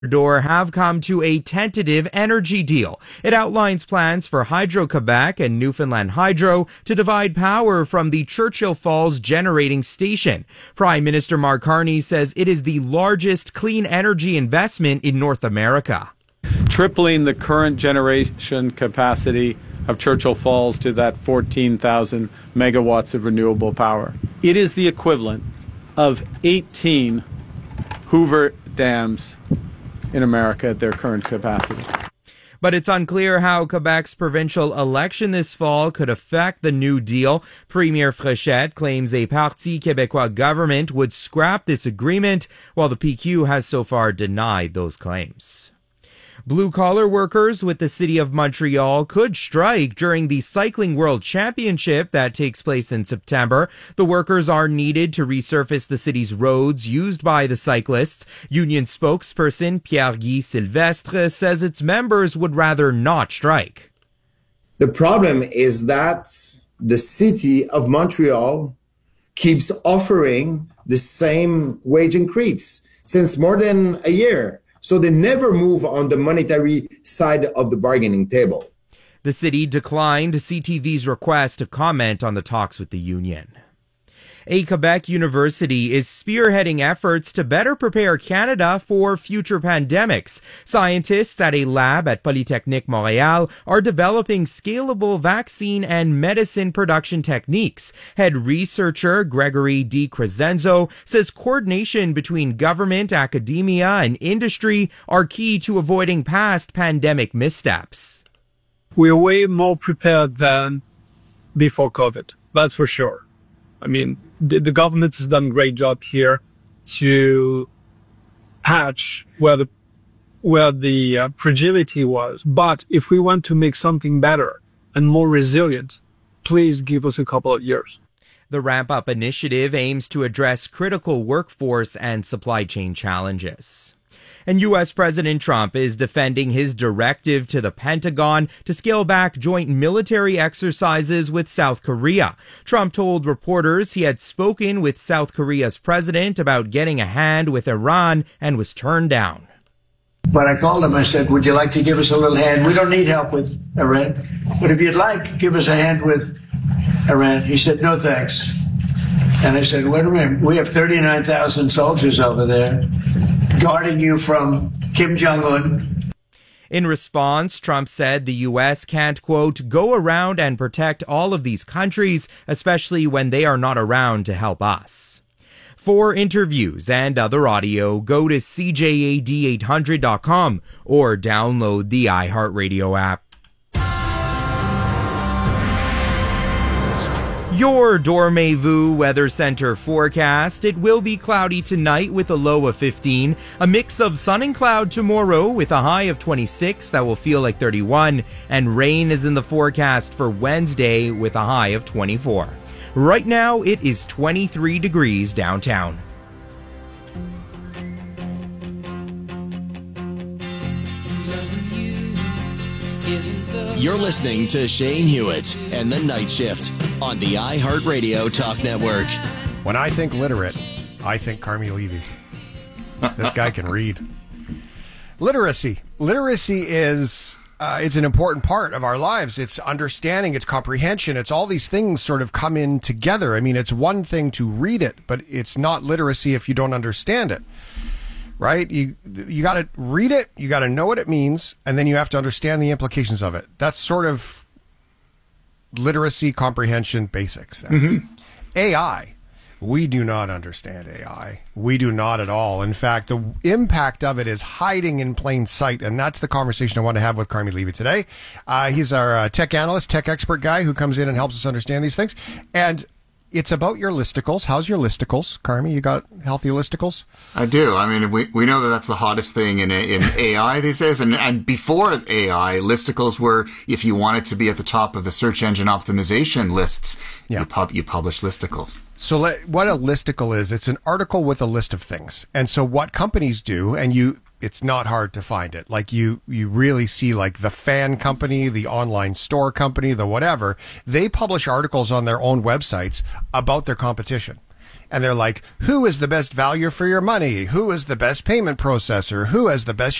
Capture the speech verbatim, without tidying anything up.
Labrador have come to a tentative energy deal. It outlines plans for Hydro-Quebec and Newfoundland Hydro to divide power from the Churchill Falls generating station. Prime Minister Mark Carney says it is the largest clean energy investment in North America. Tripling the current generation capacity of Churchill Falls to that fourteen thousand megawatts of renewable power. It is the equivalent of eighteen Hoover dams in America at their current capacity. But it's unclear how Quebec's provincial election this fall could affect the new deal. Premier Fréchette claims a Parti Québécois government would scrap this agreement, while the P Q has so far denied those claims. Blue-collar workers with the City of Montreal could strike during the Cycling World Championship that takes place in September. The workers are needed to resurface the city's roads used by the cyclists. Union spokesperson Pierre-Guy Sylvestre says its members would rather not strike. The problem is that the City of Montreal keeps offering the same wage increase since more than a year. So they never move on the monetary side of the bargaining table. The city declined C T V's request to comment on the talks with the union. A Quebec university is spearheading efforts to better prepare Canada for future pandemics. Scientists at a lab at Polytechnique Montréal are developing scalable vaccine and medicine production techniques. Head researcher Gregory D. Crescenzo says coordination between government, academia, and industry are key to avoiding past pandemic missteps. We're way more prepared than before COVID, that's for sure. I mean, the, the government has done a great job here to patch where the where the uh, fragility was. But if we want to make something better and more resilient, please give us a couple of years. The Ramp Up initiative aims to address critical workforce and supply chain challenges. And U S President Trump is defending his directive to the Pentagon to scale back joint military exercises with South Korea. Trump told reporters he had spoken with South Korea's president about getting a hand with Iran and was turned down. But I called him, I said, would you like to give us a little hand? We don't need help with Iran, but if you'd like, give us a hand with Iran. He said, no thanks. And I said, wait a minute, we have thirty-nine thousand soldiers over there guarding you from Kim Jong-un. In response, Trump said the U S can't, quote, go around and protect all of these countries, especially when they are not around to help us. For interviews and other audio, go to C J A D eight hundred dot com or download the iHeartRadio app. Your Dormez-vous Weather Center forecast. It will be cloudy tonight with a low of fifteen. A mix of sun and cloud tomorrow with a high of twenty-six that will feel like thirty-one. And rain is in the forecast for Wednesday with a high of twenty-four. Right now, it is twenty-three degrees downtown. You're listening to Shane Hewitt and the Night Shift on the iHeartRadio Talk Network. When I think literate, I think Carmi Levy. This guy can read. Literacy. Literacy is uh, it's an important part of our lives. It's understanding, it's comprehension, it's all these things sort of come in together. I mean, it's one thing to read it, but it's not literacy if you don't understand it. Right? You you got to read it, you got to know what it means, and then you have to understand the implications of it. That's sort of literacy comprehension basics. Mm-hmm. A I. We do not understand A I. We do not at all. In fact, the impact of it is hiding in plain sight, and that's the conversation I want to have with Carmi Levy today. Uh, he's our uh, tech analyst, tech expert guy who comes in and helps us understand these things. And it's about your listicles. How's your listicles, Carmi? You got healthy listicles? I do. I mean, we we know that that's the hottest thing in in A I these days. And and before A I, listicles were, if you wanted to be at the top of the search engine optimization lists, yeah. you pub you publish listicles. So let, what a listicle is, it's an article with a list of things. And so what companies do, and you, it's not hard to find it. Like you, you really see like the fan company, the online store company, the whatever, they publish articles on their own websites about their competition. and they're like, who is the best value for your money? Who is the best payment processor? Who has the best